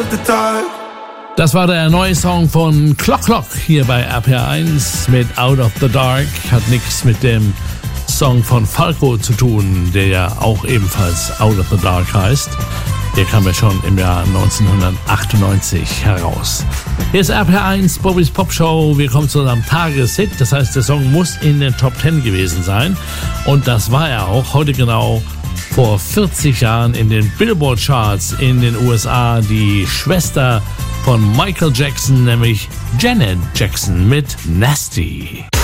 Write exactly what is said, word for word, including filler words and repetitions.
of the dark. Das war der neue Song von Clock Clock hier bei R P R eins mit Out of the Dark. Hat nichts mit dem Song von Falco zu tun, der ja auch ebenfalls Out of the Dark heißt. Der kam ja schon im Jahr neunzehnhundertachtundneunzig heraus. Hier ist R P R eins, Bobbys Pop Show. Wir kommen zu unserem Tageshit. Das heißt, der Song muss in den Top Ten gewesen sein. Und das war er auch. Heute genau vor vierzig Jahren in den Billboard Charts in den U S A. Die Schwester von Michael Jackson, nämlich Janet Jackson mit Nasty.